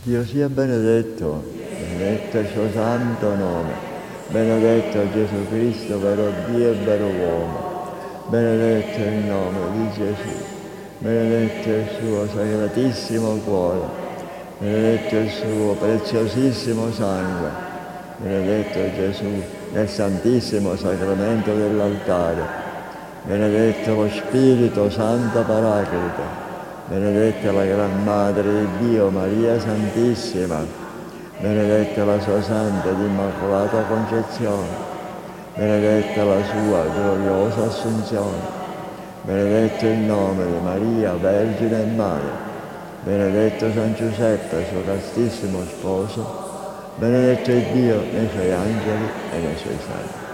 Dio sia benedetto, benedetto il suo santo nome, benedetto Gesù Cristo, vero Dio e vero uomo, benedetto il nome di Gesù, benedetto il suo sacratissimo cuore, benedetto il suo preziosissimo sangue, benedetto Gesù nel santissimo sacramento dell'altare, benedetto lo Spirito Santo Paraclito, benedetta la Gran Madre di Dio, Maria Santissima, benedetta la sua Santa ed Immacolata Concezione, benedetta la sua gloriosa Assunzione, benedetto il nome di Maria, Vergine e Madre, benedetto San Giuseppe, suo castissimo sposo, benedetto il Dio nei suoi angeli e nei suoi santi.